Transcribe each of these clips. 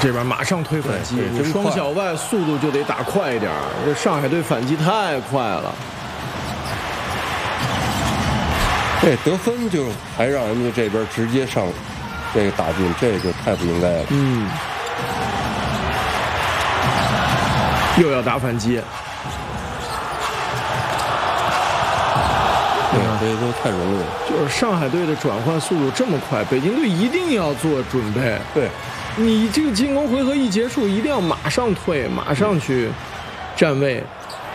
这边马上推反击， 对双小外速度就得打快一点。这上海队反击太快了。 这得分就还让人家这边直接上这个打进，这就太不应该了。 又要打反击。 对，这都太容易了。 就是上海队的转换速度这么快，北京队一定要做准备。 对， 你这个进攻回合一结束，一定要马上退，马上去站位。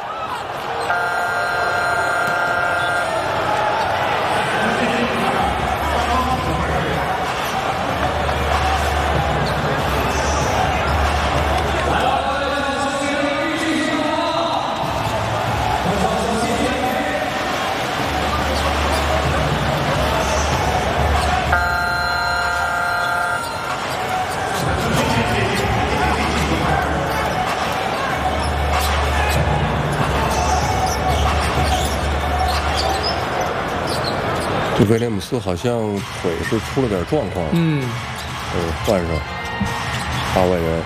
这威廉姆斯好像腿是出了点状况，换上八外援。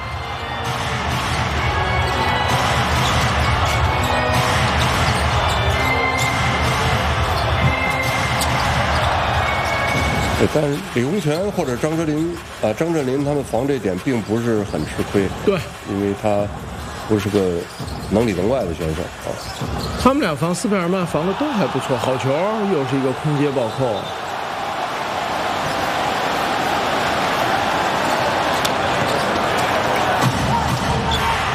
但是李洪权或者张镇麟他们防这点并不是很吃亏， 对， 因为他不是个能里能外的选手啊。 他们俩防斯佩尔曼防的都还不错，好球，又是一个空接暴扣。